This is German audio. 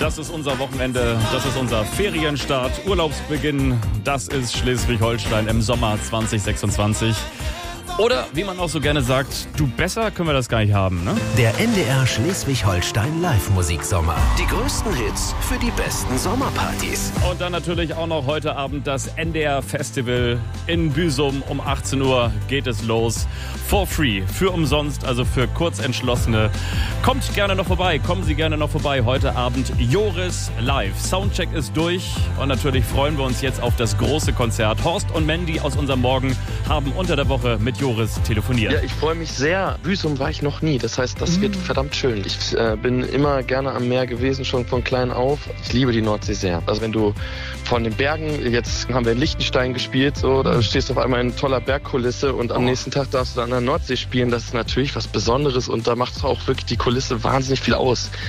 Das ist unser Wochenende, das ist unser Ferienstart, Urlaubsbeginn. Das ist Schleswig-Holstein im Sommer 2026. Oder, wie man auch so gerne sagt, du, besser können wir das gar nicht haben, ne? Der NDR Schleswig-Holstein Live-Musiksommer. Die größten Hits für die besten Sommerpartys. Und dann natürlich auch noch heute Abend das NDR-Festival in Büsum. Um 18 Uhr geht es los. For free, für umsonst, also für Kurzentschlossene. Kommt gerne noch vorbei, kommen Sie gerne noch vorbei. Heute Abend Joris live. Soundcheck ist durch und natürlich freuen wir uns jetzt auf das große Konzert. Horst und Mandy aus unserem Morgen haben unter der Woche mit Joris telefoniert. Ja, ich freue mich sehr. Büsum war ich noch nie. Das heißt, das wird verdammt schön. Ich bin immer gerne am Meer gewesen, schon von klein auf. Ich liebe die Nordsee sehr. Also wenn du von den Bergen, jetzt haben wir in Liechtenstein gespielt, so, da stehst du auf einmal in toller Bergkulisse und am nächsten Tag darfst du an der Nordsee spielen. Das ist natürlich was Besonderes und da macht auch wirklich die Kulisse wahnsinnig viel aus.